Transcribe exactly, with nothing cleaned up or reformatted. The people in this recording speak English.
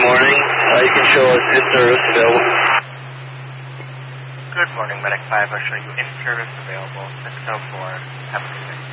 morning. Uh, you can show us in-service available. Good morning, Medic five. I'll show you in-service available, six oh four. Have a good day.